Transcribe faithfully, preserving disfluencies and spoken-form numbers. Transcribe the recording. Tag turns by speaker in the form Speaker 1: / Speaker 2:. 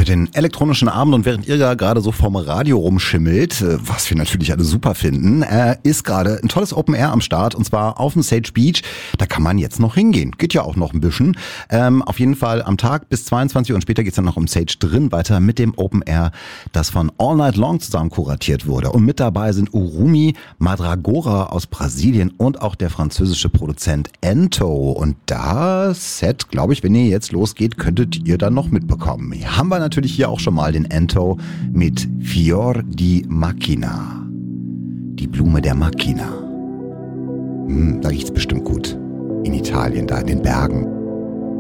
Speaker 1: den elektronischen Abend und während ihr da gerade so vorm Radio rumschimmelt, was wir natürlich alle super finden, äh, ist gerade ein tolles Open Air am Start und zwar auf dem Sage Beach. Da kann man jetzt noch hingehen. Geht ja auch noch ein bisschen. Ähm, auf jeden Fall am Tag bis zweiundzwanzig Uhr und später geht's dann noch um Sage drin weiter mit dem Open Air, das von All Night Long zusammen kuratiert wurde. Und mit dabei sind Urumi, Madragora aus Brasilien und auch der französische Produzent Ento. Und das Set, glaube ich, wenn ihr jetzt losgeht, könntet ihr dann noch mitbekommen. Hier haben wir natürlich hier auch schon mal den Ento mit Fior di Macchina. Die Blume der Macchina. Hm, da riecht's bestimmt gut. In Italien, da in den Bergen.